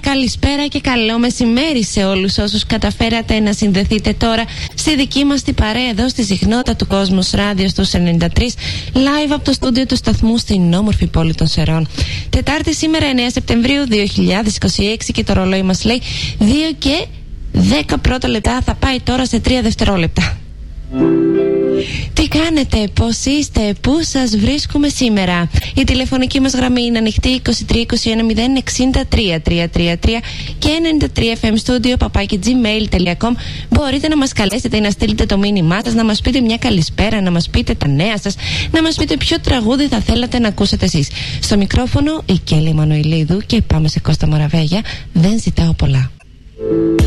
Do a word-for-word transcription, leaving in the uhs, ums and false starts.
καλησπέρα και καλό μεσημέρι σε όλους όσους καταφέρατε να συνδεθείτε τώρα στη δική μας την παρέα εδώ στη συχνότητα του Κόσμος Ράδιο στους ενενήντα τρία, live από το στούντιο του σταθμού στην όμορφη πόλη των Σερών. Τετάρτη σήμερα εννέα Σεπτεμβρίου δύο χιλιάδες είκοσι έξι και το ρολόι μας λέει δύο και δέκα πρώτα λεπτά, θα πάει τώρα σε τρία δευτερόλεπτα. Τι κάνετε, πώς είστε, πού σας βρίσκουμε σήμερα? Η τηλεφωνική μας γραμμή είναι ανοιχτή είκοσι τρία είκοσι ένα μηδέν εξήντα τρία τρία τρία τρία και ενενήντα τρία εφ εμ studio παπάκι gmail τελεία com. Μπορείτε να μας καλέσετε ή να στείλετε το μήνυμά σας, να μας πείτε μια καλησπέρα, να μας πείτε τα νέα σας, να μας πείτε ποιο τραγούδι θα θέλατε να ακούσετε εσείς. Στο μικρόφωνο η Κέλλη Μανουηλίδου και πάμε σε Κώστα Μοραβέγια. Δεν ζητάω πολλά.